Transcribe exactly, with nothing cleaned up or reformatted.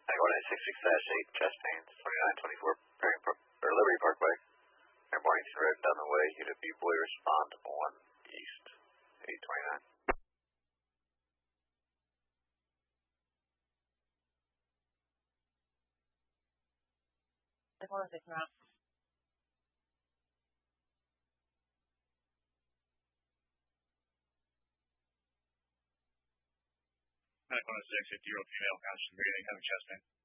one nine six six eight, chest pains, twenty-nine twenty-four, Perry Park, or Liberty Parkway. Air Mornington Road down the way, unit B boy respond, one east, eight twenty-nine. one oh six now. nine one oh six, fifty year old female, conscious breathing, having chest pain.